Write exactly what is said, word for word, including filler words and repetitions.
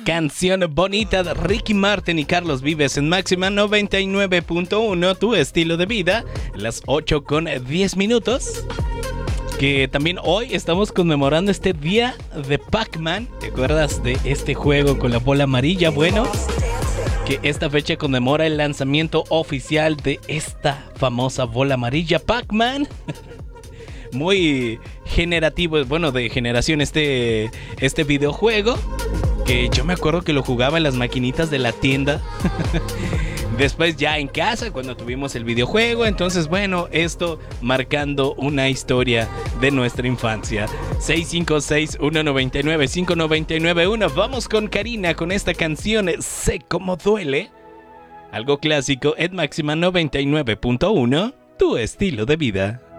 Canción bonita de Ricky Martin y Carlos Vives en Máxima noventa y nueve punto uno, tu estilo de vida. Las ocho con diez minutos. Que también hoy estamos conmemorando este día de Pac-Man. ¿Te acuerdas de este juego con la bola amarilla? Bueno, que esta fecha conmemora el lanzamiento oficial de esta famosa bola amarilla Pac-Man. Muy generativo, bueno, de generación este, este videojuego. Que yo me acuerdo que lo jugaba en las maquinitas de la tienda. Después ya en casa cuando tuvimos el videojuego. Entonces bueno, esto marcando una historia de nuestra infancia. seis cinco seis, uno nueve nueve, cinco nueve nueve uno. Vamos con Karina con esta canción Sé cómo duele. Algo clásico en Máxima noventa y nueve punto uno, tu estilo de vida.